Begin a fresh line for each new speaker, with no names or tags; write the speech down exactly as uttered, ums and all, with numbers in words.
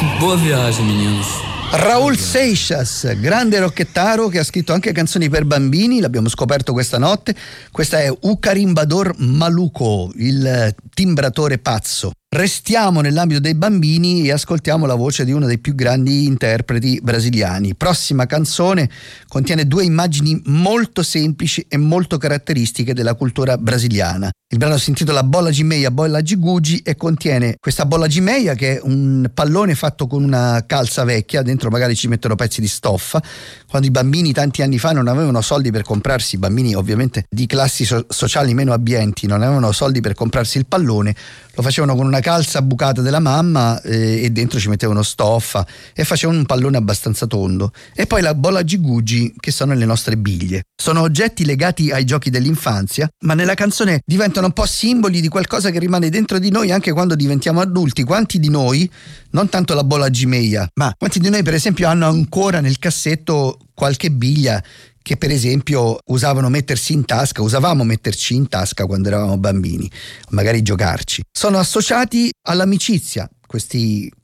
Boa viagem, meninos.
Raúl Seixas, grande rocchettaro che ha scritto anche canzoni per bambini, l'abbiamo scoperto questa notte. Questa è U Carimbador Maluco, il timbratore pazzo. Restiamo nell'ambito dei bambini e ascoltiamo la voce di uno dei più grandi interpreti brasiliani. Prossima canzone contiene due immagini molto semplici e molto caratteristiche della cultura brasiliana. Il brano si intitola Bola de Meia, Bola de Gude e contiene questa bolla di meia, che è un pallone fatto con una calza vecchia, dentro magari ci mettono pezzi di stoffa. Quando i bambini tanti anni fa non avevano soldi per comprarsi, bambini ovviamente di classi so- sociali meno abbienti, non avevano soldi per comprarsi il pallone, lo facevano con una calza bucata della mamma eh, e dentro ci mettevano stoffa e facevano un pallone abbastanza tondo. E poi la bola de gude, che sono le nostre biglie. Sono oggetti legati ai giochi dell'infanzia, ma nella canzone diventano un po' simboli di qualcosa che rimane dentro di noi anche quando diventiamo adulti. Quanti di noi, non tanto la bola de meia, ma quanti di noi per esempio hanno ancora nel cassetto qualche biglia che per esempio usavano mettersi in tasca, usavamo metterci in tasca quando eravamo bambini, magari giocarci. Sono associati all'amicizia, questi